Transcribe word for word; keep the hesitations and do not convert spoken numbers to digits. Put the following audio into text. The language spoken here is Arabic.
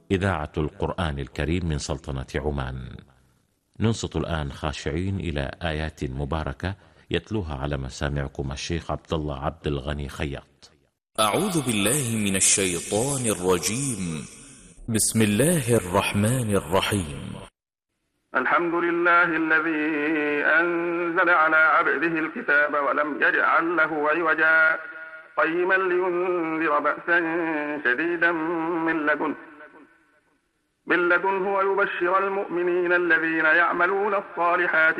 إذاعة القرآن الكريم من سلطنة عمان. ننصت الآن خاشعين إلى آيات مباركة يتلوها على مسامعكم الشيخ عبد الله عبد الغني خياط. أعوذ بالله من الشيطان الرجيم. بسم الله الرحمن الرحيم. الحمد لله الذي أنزل على عبده الكتاب ولم يجعل له عوجا قيما لينذر بأسا شديدا من لدنه من لدنه ويبشر المؤمنين الذين يعملون الصالحات